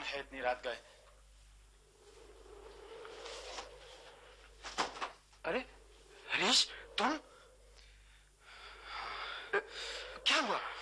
है इतनी रात गए? अरे हरीश, तुम क्या हुआ?